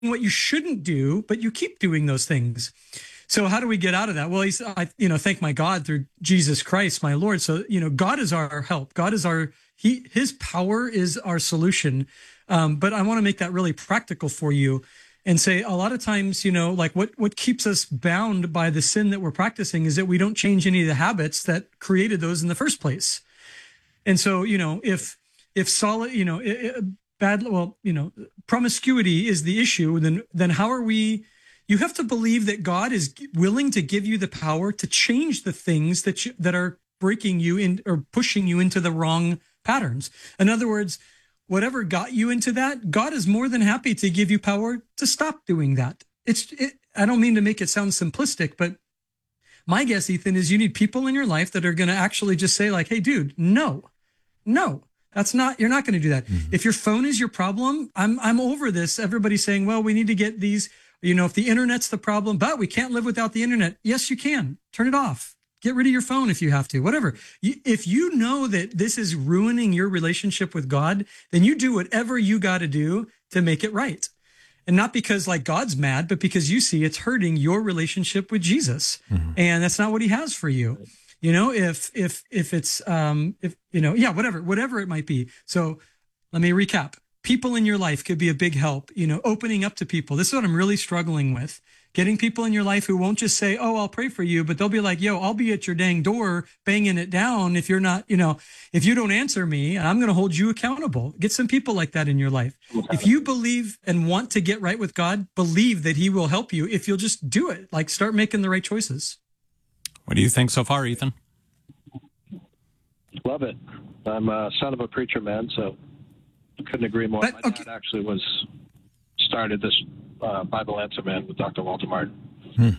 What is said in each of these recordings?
what you shouldn't do, but you keep doing those things. So how do we get out of that? Well, thank my God through Jesus Christ, my Lord. So, God is our help. God is his power is our solution. But I want to make that really practical for you and say a lot of times, like what keeps us bound by the sin that we're practicing is that we don't change any of the habits that created those in the first place. And so, if promiscuity is the issue, then how are we? You have to believe that God is willing to give you the power to change the things that are breaking you in or pushing you into the wrong patterns. In other words, whatever got you into that, God is more than happy to give you power to stop doing that. I don't mean to make it sound simplistic, but my guess, Ethan, is you need people in your life that are going to actually just say like, hey, dude, no, you're not going to do that. Mm-hmm. If your phone is your problem, I'm over this. Everybody's saying, well, we need to get these, if the internet's the problem, but we can't live without the internet. Yes, you can. Turn it off. Get rid of your phone if you have to, whatever. If you know that this is ruining your relationship with God, then you do whatever you got to do to make it right. And not because like God's mad, but because you see it's hurting your relationship with Jesus. Mm-hmm. And that's not what he has for you. If it's, whatever it might be. So let me recap. People in your life could be a big help, opening up to people. This is what I'm really struggling with. Getting people in your life who won't just say, oh, I'll pray for you, but they'll be like, yo, I'll be at your dang door banging it down if you're not, if you don't answer me, I'm going to hold you accountable. Get some people like that in your life. If you believe and want to get right with God, believe that he will help you if you'll just do it. Like start making the right choices. What do you think so far, Ethan? Love it. I'm a son of a preacher, man, so I couldn't agree more. My dad actually started this Bible Answer Man with Dr. Walter Martin.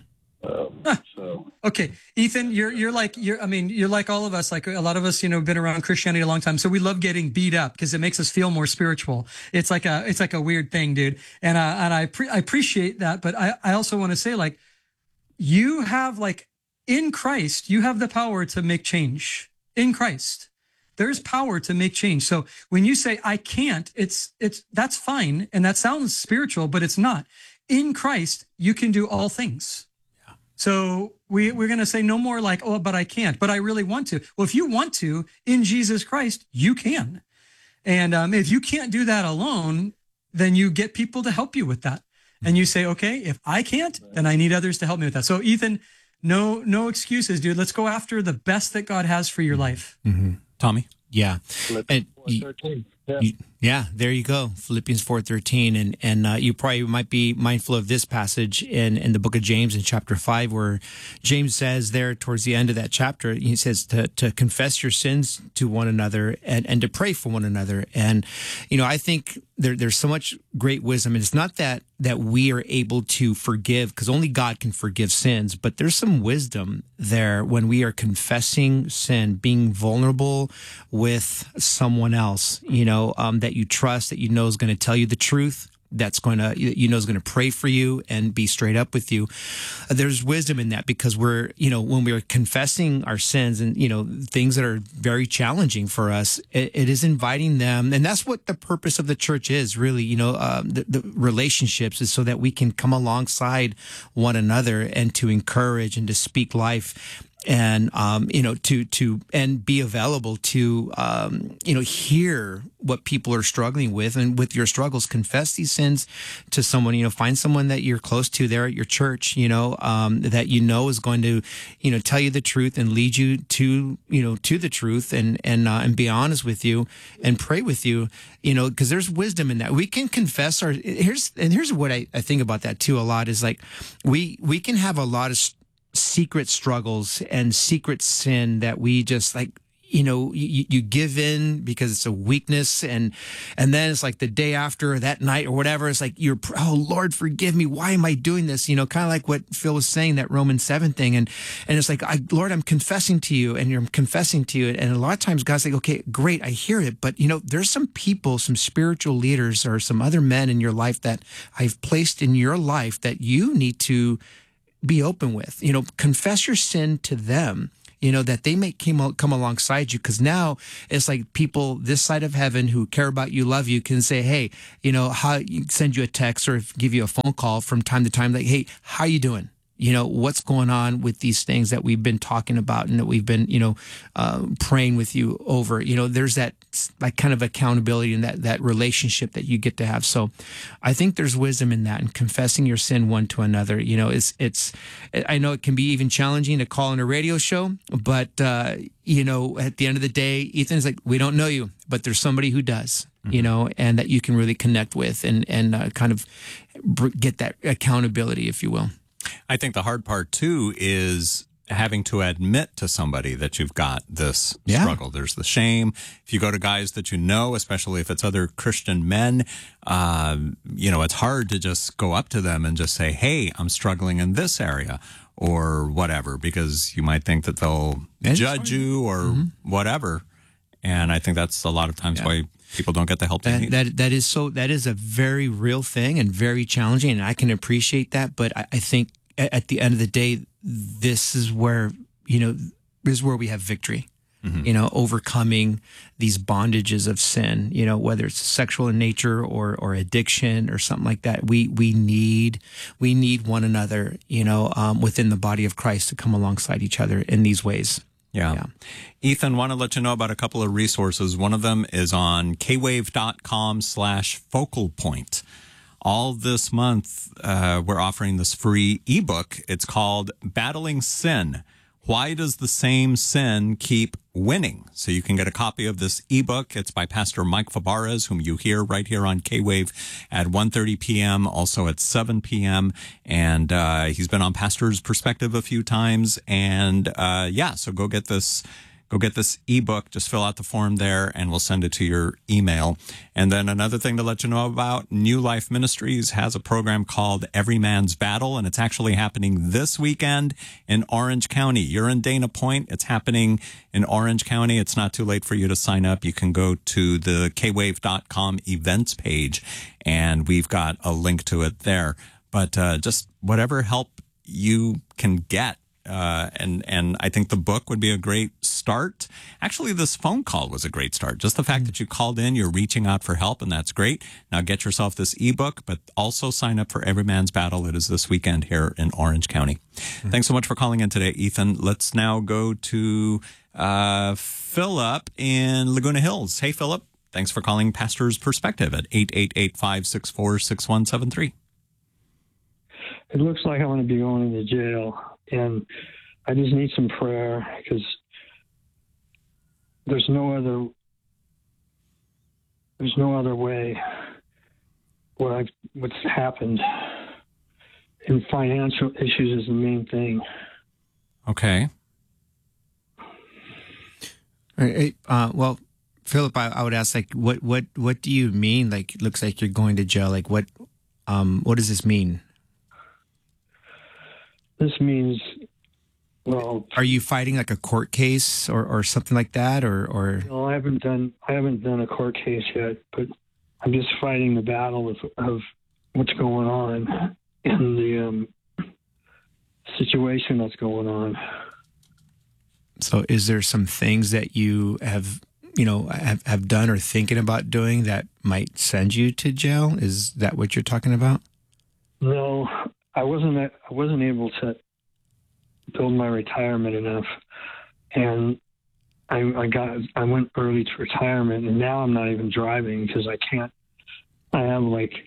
Okay, Ethan, you're like all of us. Like a lot of us, been around Christianity a long time, so we love getting beat up because it makes us feel more spiritual. It's like a weird thing, dude. And I appreciate that, but I also want to say like you have like in Christ, you have the power to make change. In Christ, there's power to make change. So when you say I can't, that's fine, and that sounds spiritual, but it's not. In Christ, you can do all things. Yeah. So we're going to say no more like, oh, but I can't, but I really want to. Well, if you want to, in Jesus Christ, you can. And if you can't do that alone, then you get people to help you with that. And you say, okay, if I can't, then I need others to help me with that. So Ethan, no excuses, dude. Let's go after the best that God has for your life. Mm-hmm. Tommy? Yeah. And there you go. Philippians 4:13. And you probably might be mindful of this passage in the book of James in chapter 5, where James says there towards the end of that chapter, he says to confess your sins to one another and to pray for one another. And, I think there's so much great wisdom. And it's not that we are able to forgive, because only God can forgive sins, but there's some wisdom there when we are confessing sin, being vulnerable with someone else, that you trust, that is going to tell you the truth, that's going to, is going to pray for you and be straight up with you. There's wisdom in that, because we're, when we're confessing our sins and, things that are very challenging for us, it is inviting them. And that's what the purpose of the church is, really, the relationships is so that we can come alongside one another and to encourage and to speak life. And, to and be available to, hear what people are struggling with, and with your struggles, confess these sins to someone, find someone that you're close to there at your church, that is going to, tell you the truth and lead you to, to the truth and be honest with you and pray with you, because there's wisdom in that. We can confess here's what I think about that too a lot is like, we can have a lot of secret struggles and secret sin that we just like, you give in because it's a weakness. And then it's like the day after, that night or whatever, it's like, oh Lord, forgive me. Why am I doing this? Kind of like what Phil was saying, that Romans 7 thing. And it's like, Lord, I'm confessing to you, and you're confessing to you. And a lot of times God's like, okay, great. I hear it. But there's some people, some spiritual leaders or some other men in your life that I've placed in your life that you need to be open with, confess your sin to them, that they may come alongside you, because now it's like people this side of heaven who care about you, love you, can say, hey, send you a text or give you a phone call from time to time, like, hey, how you doing? What's going on with these things that we've been talking about and that we've been, praying with you over. There's that like kind of accountability and that relationship that you get to have. So I think there's wisdom in that, and confessing your sin one to another. I know it can be even challenging to call in a radio show, but, at the end of the day, Ethan is like, we don't know you, but there's somebody who does. And that you can really connect with and kind of get that accountability, if you will. I think the hard part, too, is having to admit to somebody that you've got this struggle. There's the shame. If you go to guys that especially if it's other Christian men, it's hard to just go up to them and just say, hey, I'm struggling in this area or whatever, because you might think that they'll judge you or whatever. And I think that's a lot of times why people don't get the help they need. That is a very real thing and very challenging, and I can appreciate that. But I think at the end of the day, this is where we have victory. Overcoming these bondages of sin. Whether it's sexual in nature or addiction or something like that. We need one another. Within the body of Christ to come alongside each other in these ways. Yeah. Ethan, want to let you know about a couple of resources. One of them is on kwave.com/focal point. All this month, we're offering this free ebook. It's called Battling Sin. Why does the same sin keep winning? So you can get a copy of this ebook. It's by Pastor Mike Fabarez, whom you hear right here on K-Wave at 1:30 p.m., also at 7 p.m. And he's been on Pastor's Perspective a few times. And so go get this ebook. Just fill out the form there, and we'll send it to your email. And then another thing to let you know about, New Life Ministries has a program called Every Man's Battle, and it's actually happening this weekend in Orange County. You're in Dana Point. It's happening in Orange County. It's not too late for you to sign up. You can go to the kwave.com events page, and we've got a link to it there. But just whatever help you can get. And I think the book would be a great start. Actually, this phone call was a great start. Just the fact that you called in, you're reaching out for help, and that's great. Now get yourself this ebook, but also sign up for Every Man's Battle. It is this weekend here in Orange County. Thanks so much for calling in today, Ethan. Let's now go to Philip in Laguna Hills. Hey, Philip. Thanks for calling Pastor's Perspective at 888-564-6173. It looks like I'm going to be going into jail. And I just need some prayer, because there's no other way. What's happened, and financial issues is the main thing. Okay. Well, Philip, I would ask, like, what do you mean? Like, it looks like you're going to jail. Like, what does this mean? This means, well, are you fighting like a court case or something like that, or? No, I haven't done a court case yet, but I'm just fighting the battle of what's going on in the situation that's going on. So, is there some things that you have done or thinking about doing that might send you to jail? Is that what you're talking about? No. I wasn't able to build my retirement enough, and I went early to retirement, and now I'm not even driving because I can't. I have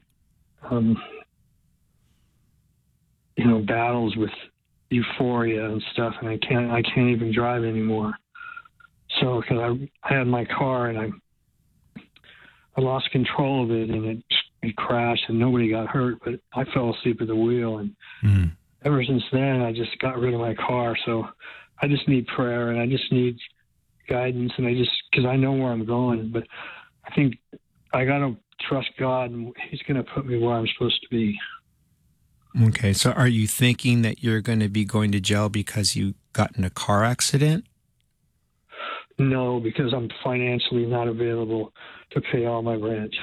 battles with euphoria and stuff, and I can't even drive anymore. So because I had my car and I lost control of it, and it crashed, and nobody got hurt, but I fell asleep at the wheel, and ever since then I just got rid of my car. So I just need prayer, and I just need guidance, and because I know where I'm going, but I think I got to trust God, and He's going to put me where I'm supposed to be. Okay, so are you thinking that you're going to be going to jail because you got in a car accident? No, because I'm financially not available to pay all my rent.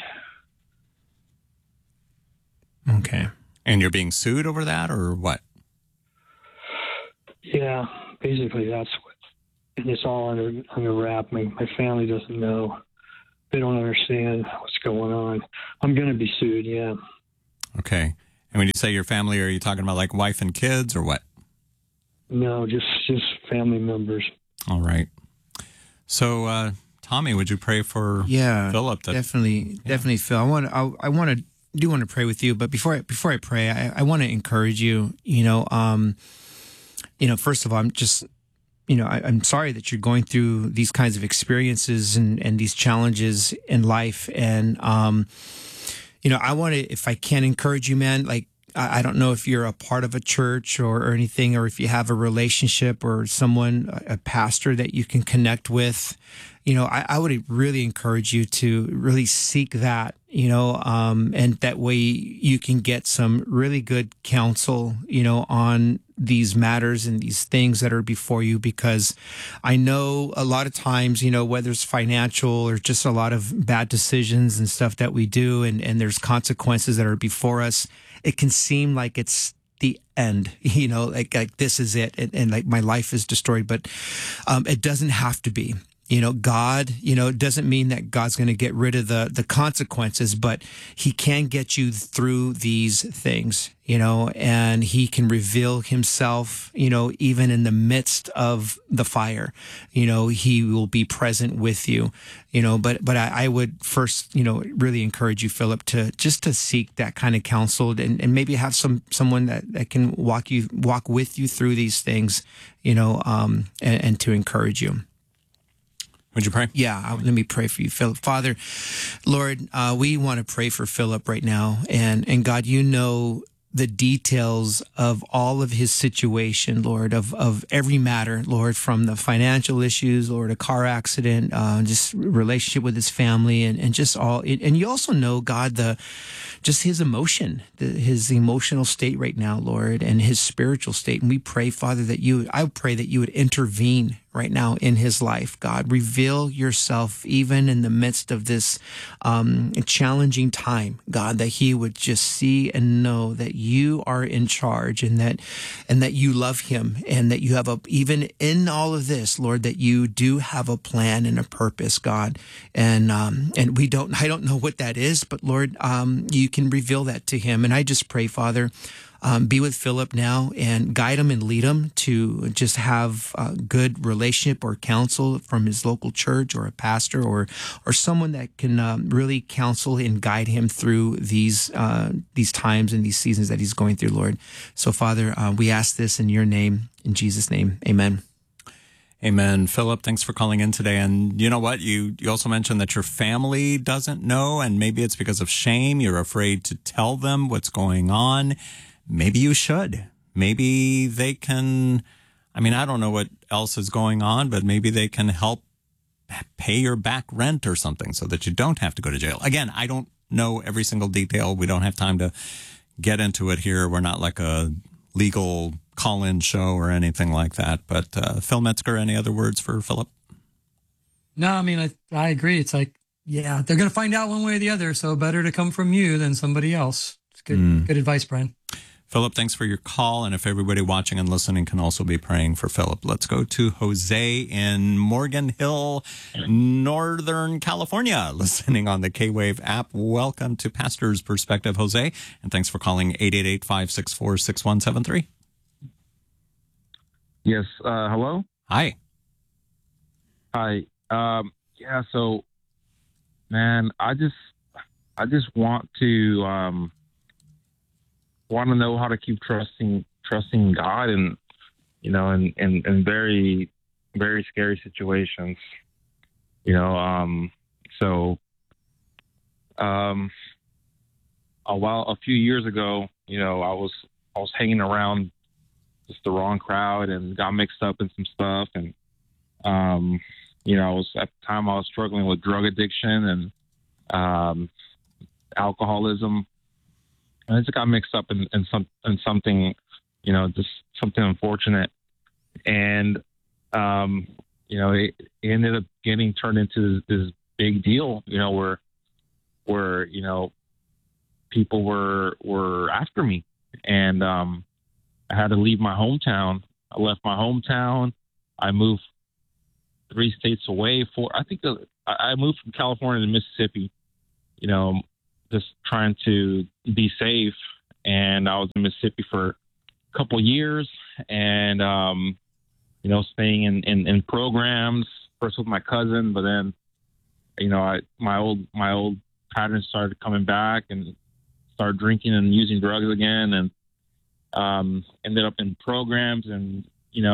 Okay. And you're being sued over that, or what? Yeah, basically that's and it's all under wrap. My family doesn't know. They don't understand what's going on. I'm going to be sued, yeah. Okay. And when you say your family, are you talking about like wife and kids or what? No, just family members. All right. So, Tommy, would you pray for Philip? Definitely, Phil. I want to pray with you, but before I pray, I want to encourage you. First of all, I'm sorry that you're going through these kinds of experiences and these challenges in life. And, I want to, if I can encourage you, man, like, I don't know if you're a part of a church or anything, or if you have a relationship or someone, a pastor that you can connect with. I would really encourage you to really seek that, and that way you can get some really good counsel, on these matters and these things that are before you, because I know a lot of times, whether it's financial or just a lot of bad decisions and stuff that we do, and there's consequences that are before us, it can seem like it's the end, like this is it. And like my life is destroyed, but it doesn't have to be. God, it doesn't mean that God's going to get rid of the consequences, but he can get you through these things, and he can reveal himself, even in the midst of the fire, he will be present with you, but I would first, really encourage you, Philip, to seek that kind of counsel and maybe have someone that can walk with you through these things, and to encourage you. Would you pray? Yeah, let me pray for you, Philip. Father, Lord, we want to pray for Philip right now. And God, the details of all of his situation, Lord, of every matter, Lord, from the financial issues, Lord, a car accident, just relationship with his family, and just all. And you also know, God, just his emotion, his emotional state right now, Lord, and his spiritual state. And we pray, Father, I pray that you would intervene right now in his life, God. Reveal yourself even in the midst of this challenging time, God, that he would just see and know that you are in charge, and that you love him, and that you have even in all of this, Lord, that you do have a plan and a purpose, God. And I don't know what that is, but Lord, you can reveal that to him. And I just pray, Father, be with Philip now and guide him and lead him to just have a good relationship or counsel from his local church or a pastor or someone that can really counsel and guide him through these times and these seasons that he's going through, Lord. So, Father, we ask this in your name, in Jesus' name. Amen. Amen. Philip, thanks for calling in today. And you know what? You also mentioned that your family doesn't know, and maybe it's because of shame. You're afraid to tell them what's going on. Maybe you should. Maybe they can, I don't know what else is going on, but maybe they can help pay your back rent or something so that you don't have to go to jail. Again, I don't know every single detail. We don't have time to get into it here. We're not like a legal call-in show or anything like that. But Phil Metzger, any other words for Philip? No, I agree. It's like, yeah, they're going to find out one way or the other. So better to come from you than somebody else. It's good advice, Brian. Philip, thanks for your call. And if everybody watching and listening can also be praying for Philip, let's go to Jose in Morgan Hill, Northern California, listening on the K-Wave app. Welcome to Pastor's Perspective, Jose. And thanks for calling 888-564-6173. Yes. Hello? Hi. Hi. So, man, I just want to know how to keep trusting God, and in very, very scary situations. A few years ago, I was hanging around just the wrong crowd and got mixed up in some stuff, and I was at the time I was struggling with drug addiction and alcoholism. And I just got mixed up in something, just something unfortunate. And, it ended up getting turned into this big deal, where people were after me. And I had to leave my hometown. I left my hometown. I moved 3 states away. I moved from California to Mississippi, just trying to be safe. And I was in Mississippi for a couple of years and, staying in programs, first with my cousin, but then, my old patterns started coming back and started drinking and using drugs again, and ended up in programs and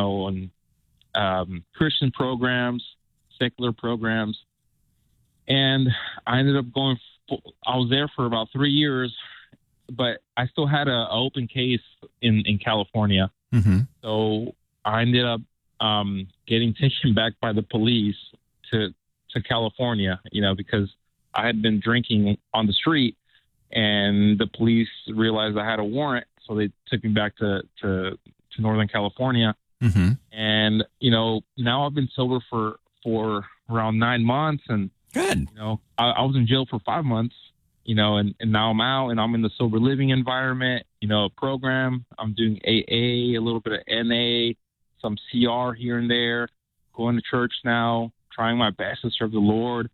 Christian programs, secular programs, and I ended up I was there for about 3 years, but I still had an open case in California. Mm-hmm. So I ended up getting taken back by the police to California, because I had been drinking on the street, and the police realized I had a warrant, so they took me back to Northern California. Mm-hmm. And now I've been sober for around 9 months, and good. I was in jail for 5 months, and now I'm out, and I'm in the sober living environment, program. I'm doing AA, a little bit of NA, some CR here and there, going to church now, trying my best to serve the Lord.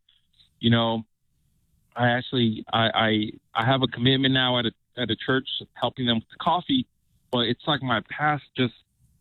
I have a commitment now at a church, helping them with the coffee, but it's like my past just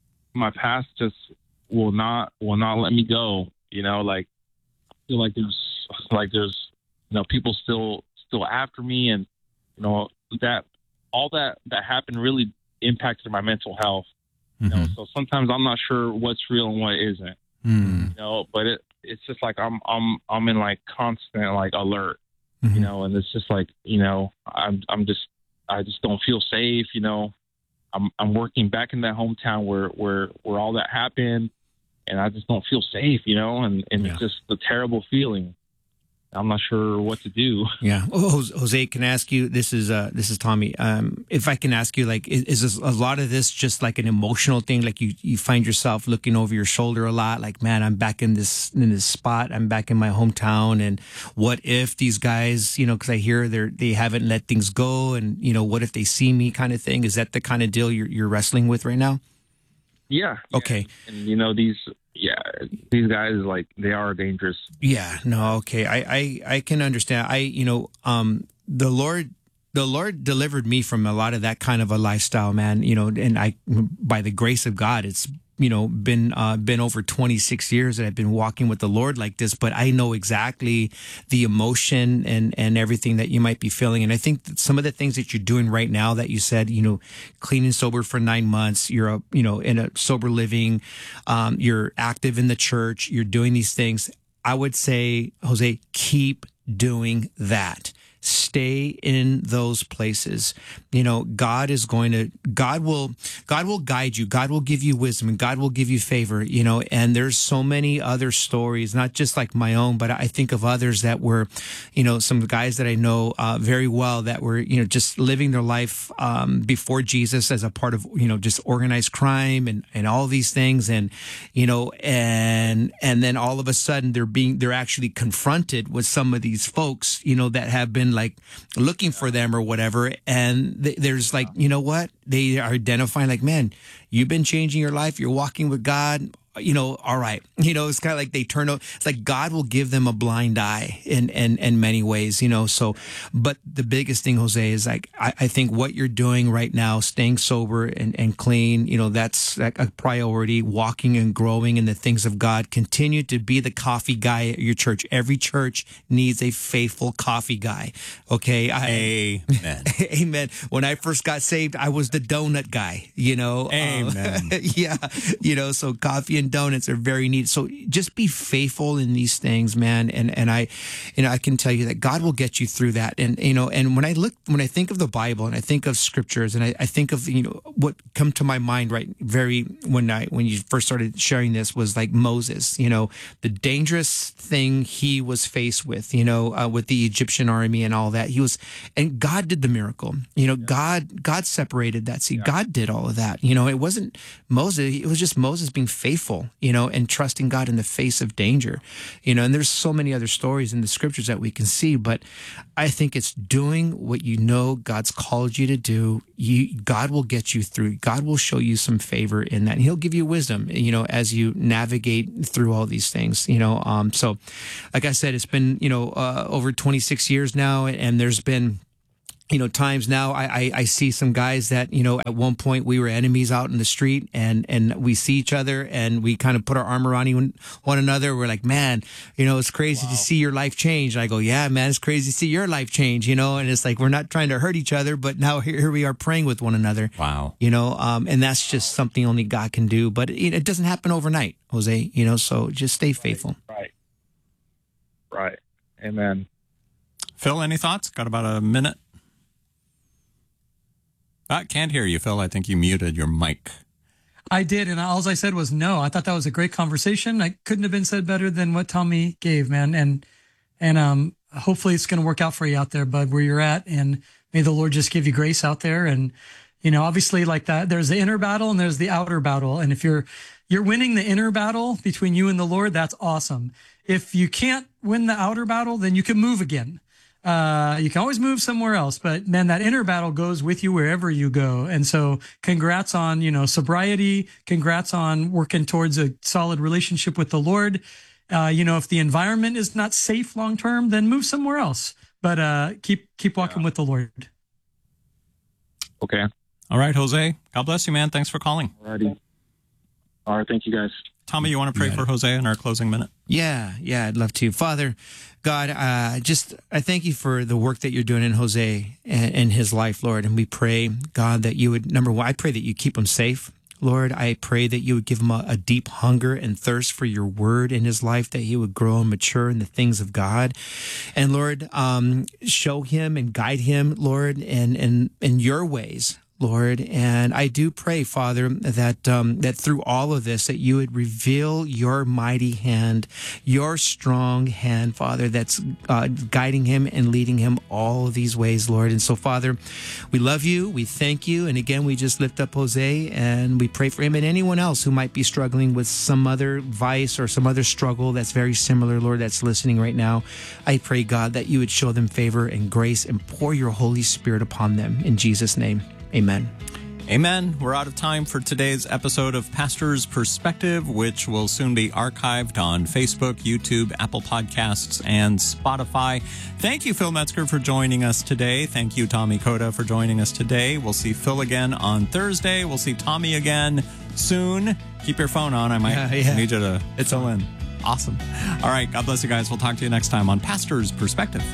will not let me go. I feel like there's people still after me, and that all that happened really impacted my mental health. Mm-hmm. So sometimes I'm not sure what's real and what isn't. Mm. But it's just like I'm in like constant like alert. Mm-hmm. And it's just like I just don't feel safe. I'm working back in that hometown where all that happened, and I just don't feel safe. And It's just a terrible feeling. I'm not sure what to do. Yeah. Jose, can I ask you, this is Tommy. If I can ask you, like, is this, a lot of this just like an emotional thing? Like you find yourself looking over your shoulder a lot, like, man, I'm back in this spot. I'm back in my hometown. And what if these guys, cause I hear they haven't let things go, and, what if they see me, kind of thing? Is that the kind of deal you're wrestling with right now? Yeah. Okay. And these guys, like, they are dangerous. Yeah. No. Okay. I can understand. The Lord delivered me from a lot of that kind of a lifestyle, man. And by the grace of God, it's been over 26 years that I've been walking with the Lord like this, but I know exactly the emotion and everything that you might be feeling. And I think that some of the things that you're doing right now, that you said, clean and sober for 9 months, you're in a sober living, you're active in the church, you're doing these things. I would say, Jose, keep doing that. Stay in those places. God will guide you. God will give you wisdom, and God will give you favor, and there's so many other stories, not just like my own, but I think of others that were, some guys that I know very well that were, just living their life before Jesus as a part of, just organized crime and all these things. And, and then all of a sudden they're actually confronted with some of these folks, that have been like looking for them or whatever. And there's like, what? They are identifying like, man, you've been changing your life. You're walking with God. All right. It's kind of like they turn out. It's like God will give them a blind eye in many ways, so, but the biggest thing, Jose, is like, I think what you're doing right now, staying sober and clean, that's like a priority, walking and growing in the things of God. Continue to be the coffee guy at your church. Every church needs a faithful coffee guy. Okay. Amen. Amen. When I first got saved, I was the donut guy, Amen. Yeah. So coffee and donuts are very neat. So just be faithful in these things, man. And I can tell you that God will get you through that. And, and when I think of the Bible and I think of scriptures and I think of, what come to my mind, right, when you first started sharing this was like Moses, the dangerous thing he was faced with, with the Egyptian army and all that. And God did the miracle. God separated that sea. Yeah. God did all of that. It wasn't Moses. It was just Moses being faithful faithful, and trusting God in the face of danger, and there's so many other stories in the scriptures that we can see, but I think it's doing what God's called you to do. God will get you through. God will show you some favor in that. And He'll give you wisdom, as you navigate through all these things, So like I said, it's been, over 26 years now, and there's been times now I see some guys that, at one point we were enemies out in the street, and we see each other and we kind of put our arm around one another. We're like, man, it's crazy to see your life change. And I go, yeah, man, it's crazy to see your life change, and it's like, we're not trying to hurt each other, but now here we are praying with one another. Wow. And that's just something only God can do, but it doesn't happen overnight, Jose, so just stay faithful. Right. Amen. Phil, any thoughts? Got about a minute. I can't hear you, Phil. I think you muted your mic. I did, and all I said was no. I thought that was a great conversation. I couldn't have been said better than what Tommy gave, man. And hopefully it's going to work out for you out there, bud, where you're at. And may the Lord just give you grace out there. And obviously, like that, there's the inner battle and there's the outer battle. And if you're winning the inner battle between you and the Lord, that's awesome. If you can't win the outer battle, then you can move again. You can always move somewhere else, but man, that inner battle goes with you wherever you go. And so congrats on, sobriety. Congrats on working towards a solid relationship with the Lord. If the environment is not safe long-term, then move somewhere else, but, keep walking with the Lord. Okay. All right, Jose. God bless you, man. Thanks for calling. Alrighty. All right. Thank you, guys. Tommy, you want to pray for Jose in our closing minute? Yeah, I'd love to. Father, God, I thank you for the work that you're doing in Jose and his life, Lord. And we pray, God, that you would, number one, I pray that you keep him safe. Lord, I pray that you would give him a deep hunger and thirst for your word in his life, that he would grow and mature in the things of God. And Lord, show him and guide him, Lord, in your ways, Lord. And I do pray, Father, that through all of this, that you would reveal your mighty hand, your strong hand, Father, that's guiding him and leading him all of these ways, Lord. And so, Father, we love you. We thank you. And again, we just lift up Jose and we pray for him and anyone else who might be struggling with some other vice or some other struggle that's very similar, Lord, that's listening right now. I pray, God, that you would show them favor and grace and pour your Holy Spirit upon them. In Jesus' name. Amen. Amen. We're out of time for today's episode of Pastor's Perspective, which will soon be archived on Facebook, YouTube, Apple Podcasts, and Spotify. Thank you, Phil Metzger, for joining us today. Thank you, Tommy Cota, for joining us today. We'll see Phil again on Thursday. We'll see Tommy again soon. Keep your phone on. I might need you to fill in. Awesome. All right. God bless you guys. We'll talk to you next time on Pastor's Perspective.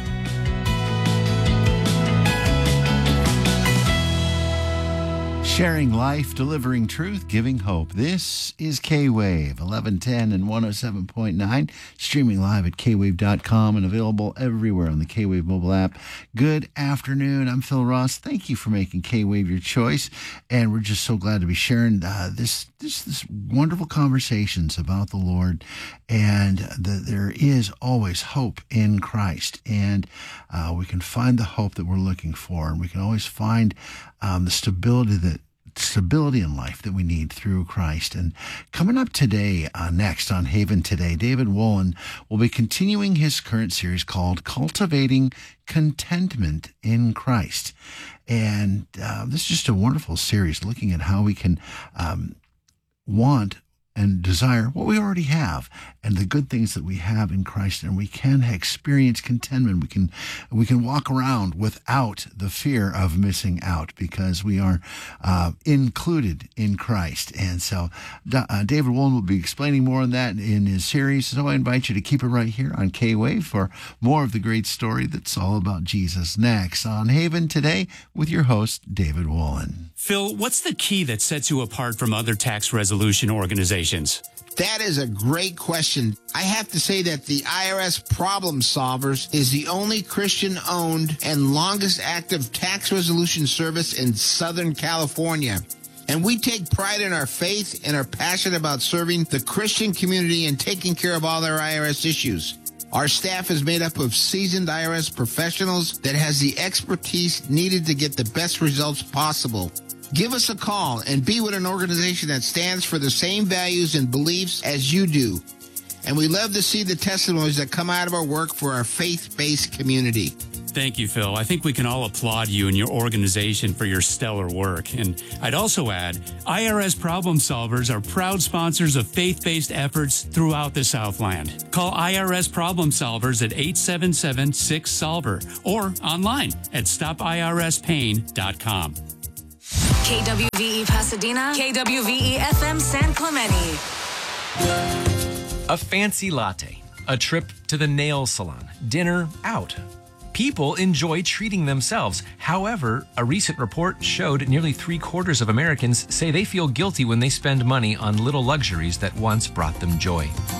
Sharing life, delivering truth, giving hope. This is K-Wave, 1110 and 107.9, streaming live at kwave.com and available everywhere on the K-Wave mobile app. Good afternoon. I'm Phil Ross. Thank you for making K-Wave your choice. And we're just so glad to be sharing this wonderful conversations about the Lord, and that there is always hope in Christ. And we can find the hope that we're looking for, and we can always find the stability in life that we need through Christ. And coming up today, next on Haven Today, David Wolin will be continuing his current series called Cultivating Contentment in Christ. And this is just a wonderful series looking at how we can want and desire what we already have and the good things that we have in Christ, and we can experience contentment. We can walk around without the fear of missing out because we are included in Christ. And so David Wolin will be explaining more on that in his series. So I invite you to keep it right here on K-Wave for more of the great story that's all about Jesus next on Haven Today with your host, David Wolin. Phil, what's the key that sets you apart from other tax resolution organizations? That is a great question. I have to say that the IRS Problem Solvers is the only Christian-owned and longest active tax resolution service in Southern California. And we take pride in our faith and are passionate about serving the Christian community and taking care of all their IRS issues. Our staff is made up of seasoned IRS professionals that has the expertise needed to get the best results possible. Give us a call and be with an organization that stands for the same values and beliefs as you do. And we love to see the testimonies that come out of our work for our faith-based community. Thank you, Phil. I think we can all applaud you and your organization for your stellar work. And I'd also add, IRS Problem Solvers are proud sponsors of faith-based efforts throughout the Southland. Call IRS Problem Solvers at 877-6-SOLVER or online at stopirspain.com. KWVE Pasadena, KWVE FM San Clemente. A fancy latte, a trip to the nail salon, dinner out. People enjoy treating themselves. However, a recent report showed nearly 3/4 of Americans say they feel guilty when they spend money on little luxuries that once brought them joy.